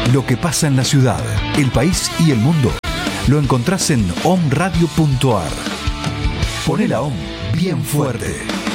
Lo que pasa en la ciudad, el país y el mundo lo encontrás en omradio.ar. Poné la OM bien fuerte.